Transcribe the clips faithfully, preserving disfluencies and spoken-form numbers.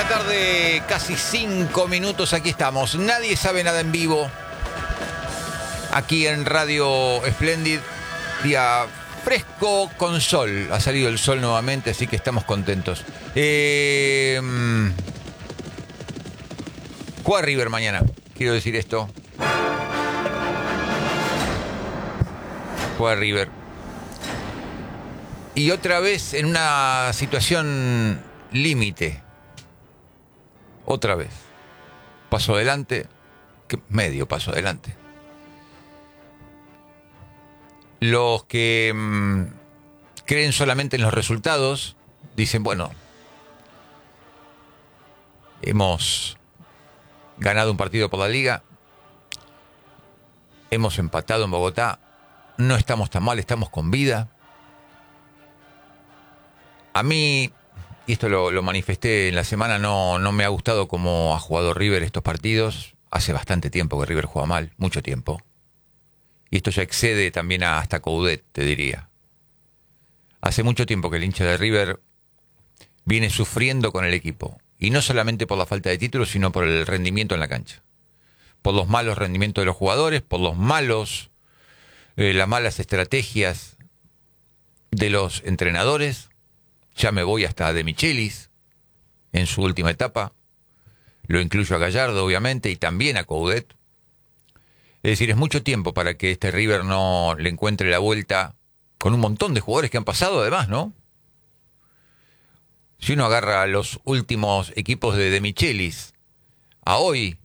la tarde, casi cinco minutos, aquí estamos. Nadie sabe nada en vivo. Aquí en Radio Splendid, día fresco con sol. Ha salido el sol nuevamente, así que estamos contentos. Eh, juega River mañana, quiero decir esto. Juega River. Y otra vez en una situación límite. Otra vez. Paso adelante. Medio paso adelante. Los que mmm, creen solamente en los resultados dicen, bueno, hemos ganado un partido por la liga, hemos empatado en Bogotá, no estamos tan mal, estamos con vida. A mí, y esto lo, lo manifesté en la semana, no, no me ha gustado cómo ha jugado River estos partidos. Hace bastante tiempo que River juega mal, mucho tiempo. Y esto ya excede también a hasta Coudet, te diría. Hace mucho tiempo que el hincha de River viene sufriendo con el equipo. Y no solamente por la falta de títulos, sino por el rendimiento en la cancha. Por los malos rendimientos de los jugadores, por los malos, eh, las malas estrategias de los entrenadores. Ya me voy hasta De Michelis en su última etapa. Lo incluyo a Gallardo, obviamente, y también a Coudet. Es decir, es mucho tiempo para que este River no le encuentre la vuelta con un montón de jugadores que han pasado, además, ¿no? Si uno agarra los últimos equipos de De Michelis a hoy,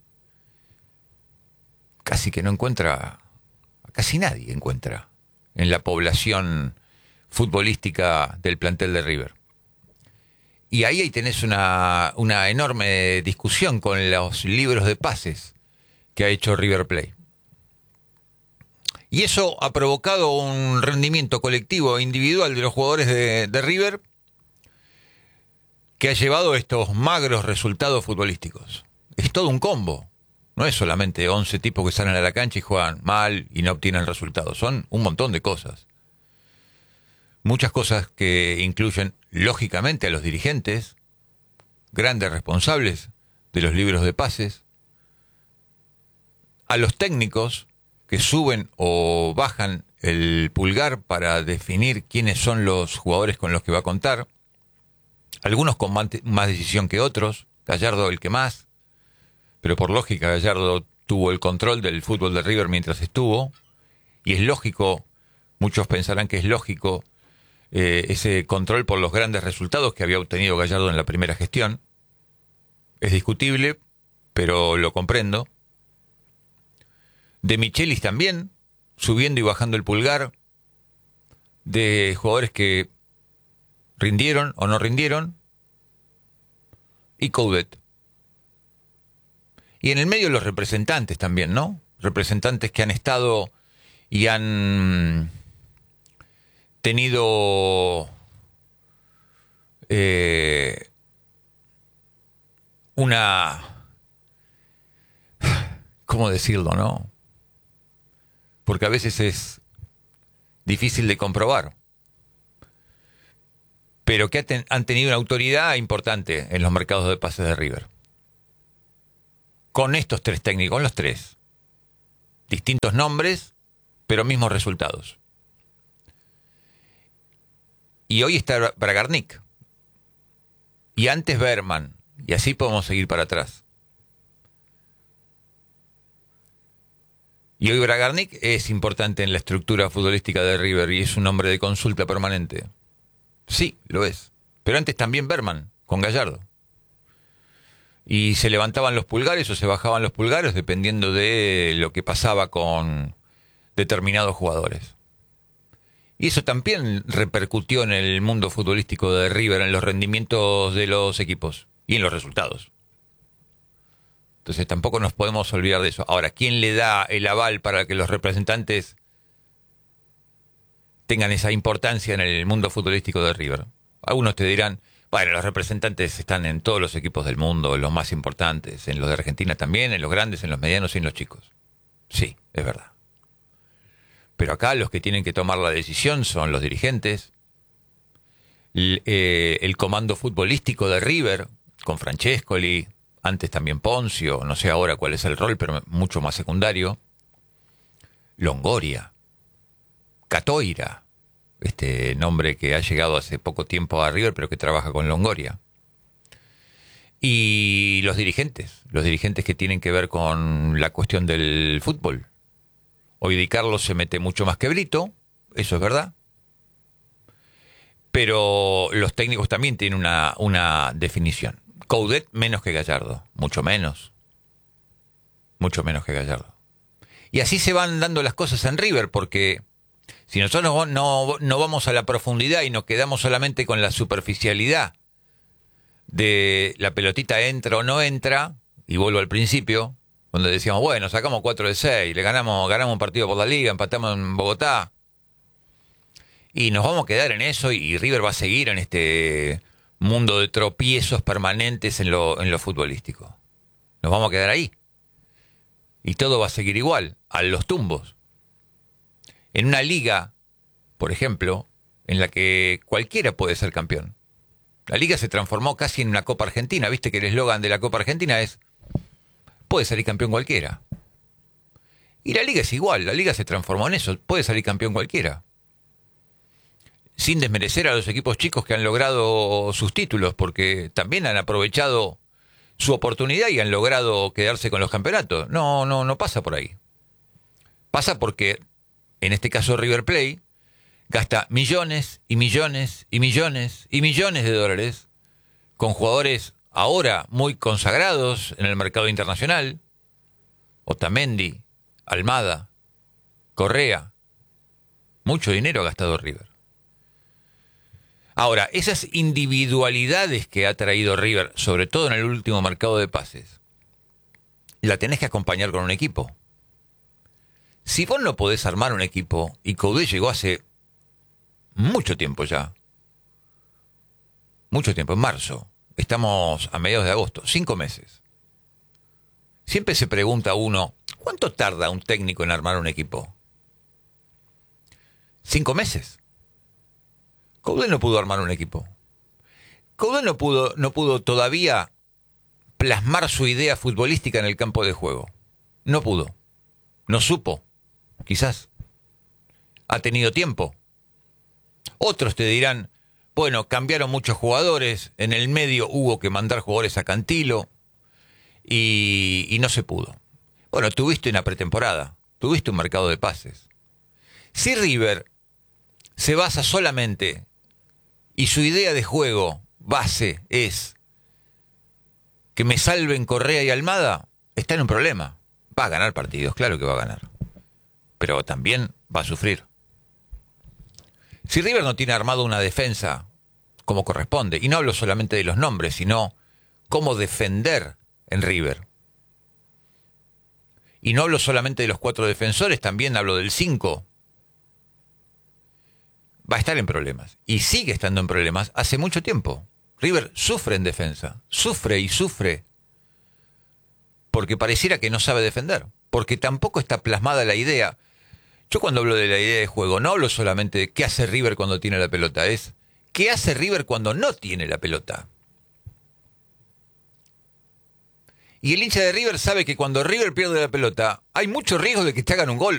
casi que no encuentra, casi nadie encuentra en la población futbolística del plantel de River. Y ahí, ahí tenés una, una enorme discusión con los libros de pases que ha hecho River Plate. Y eso ha provocado un rendimiento colectivo e individual de los jugadores de, de River que ha llevado estos magros resultados futbolísticos. Es todo un combo. No es solamente once tipos que salen a la cancha y juegan mal y no obtienen resultados. Son un montón de cosas. Muchas cosas que incluyen, lógicamente, a los dirigentes, grandes responsables de los libros de pases, a los técnicos que suben o bajan el pulgar para definir quiénes son los jugadores con los que va a contar, algunos con más decisión que otros, Gallardo el que más, pero por lógica Gallardo tuvo el control del fútbol de River mientras estuvo, y es lógico, muchos pensarán que es lógico, eh, ese control por los grandes resultados que había obtenido Gallardo en la primera gestión. Es discutible, pero lo comprendo. De Michelis también, subiendo y bajando el pulgar, de jugadores que rindieron o no rindieron, y Coudet. Y en el medio los representantes también, ¿no? Representantes que han estado y han tenido eh, una... ¿Cómo decirlo, no? Porque a veces es difícil de comprobar, pero que ten, han tenido una autoridad importante en los mercados de pases de River. Con estos tres técnicos, con los tres. Distintos nombres, pero mismos resultados. Y hoy está Bragarnik. Y antes Berman. Y así podemos seguir para atrás. Y hoy Bragarnik es importante en la estructura futbolística de River y es un hombre de consulta permanente. Sí, lo es. Pero antes también Berman, con Gallardo. Y se levantaban los pulgares o se bajaban los pulgares dependiendo de lo que pasaba con determinados jugadores. Y eso también repercutió en el mundo futbolístico de River, en los rendimientos de los equipos y en los resultados. Entonces tampoco nos podemos olvidar de eso. Ahora, ¿quién le da el aval para que los representantes tengan esa importancia en el mundo futbolístico de River? Algunos te dirán, bueno, los representantes están en todos los equipos del mundo, en los más importantes, en los de Argentina también, en los grandes, en los medianos y en los chicos. Sí, es verdad. Pero acá los que tienen que tomar la decisión son los dirigentes, el, eh, el comando futbolístico de River, con Francescoli, antes también Ponzio, no sé ahora cuál es el rol, pero mucho más secundario. Longoria, Catoira, este nombre que ha llegado hace poco tiempo a River, pero que trabaja con Longoria. Y los dirigentes, los dirigentes que tienen que ver con la cuestión del fútbol. Hoy Di Carlos se mete mucho más que Brito, eso es verdad. Pero los técnicos también tienen una, una definición. Coudet menos que Gallardo, mucho menos. Mucho menos que Gallardo. Y así se van dando las cosas en River, porque si nosotros no, no vamos a la profundidad y nos quedamos solamente con la superficialidad de la pelotita entra o no entra, y vuelvo al principio, donde decíamos, bueno, sacamos cuatro de seis, le ganamos, ganamos un partido por la Liga, empatamos en Bogotá, y nos vamos a quedar en eso, y River va a seguir en este mundo de tropiezos permanentes en lo, en lo futbolístico. Nos vamos a quedar ahí. Y todo va a seguir igual, a los tumbos. En una liga, por ejemplo, en la que cualquiera puede ser campeón. La liga se transformó casi en una Copa Argentina. Viste que el eslogan de la Copa Argentina es, puede salir campeón cualquiera. Y la liga es igual, la liga se transformó en eso, puede salir campeón cualquiera. Sin desmerecer a los equipos chicos que han logrado sus títulos, porque también han aprovechado su oportunidad y han logrado quedarse con los campeonatos. No, no, no pasa por ahí. Pasa porque, en este caso River Plate, gasta millones y millones y millones y millones de dólares con jugadores ahora muy consagrados en el mercado internacional. Otamendi, Almada, Correa. Mucho dinero ha gastado River. Ahora, esas individualidades que ha traído River, sobre todo en el último mercado de pases, la tenés que acompañar con un equipo. Si vos no podés armar un equipo, y Coudet llegó hace mucho tiempo ya, mucho tiempo, en marzo, estamos a mediados de agosto, cinco meses. Siempre se pregunta uno, ¿cuánto tarda un técnico en armar un equipo? ¿Cinco meses? Coudet no pudo armar un equipo. Coudet no pudo, no pudo todavía plasmar su idea futbolística en el campo de juego. No pudo. No supo. Quizás. Ha tenido tiempo. Otros te dirán, bueno, cambiaron muchos jugadores, en el medio hubo que mandar jugadores a Cantilo y, y no se pudo. Bueno, tuviste una pretemporada, tuviste un mercado de pases. Si River se basa solamente y su idea de juego base es que me salven Correa y Almada, está en un problema. Va a ganar partidos, claro que va a ganar, pero también va a sufrir. Si River no tiene armado una defensa como corresponde, y no hablo solamente de los nombres, sino cómo defender en River. Y no hablo solamente de los cuatro defensores, también hablo del cinco. Va a estar en problemas. Y sigue estando en problemas hace mucho tiempo. River sufre en defensa. Sufre y sufre. Porque pareciera que no sabe defender. Porque tampoco está plasmada la idea. Yo cuando hablo de la idea de juego, no hablo solamente de qué hace River cuando tiene la pelota. Es qué hace River cuando no tiene la pelota. Y el hincha de River sabe que cuando River pierde la pelota, hay mucho riesgo de que te hagan un gol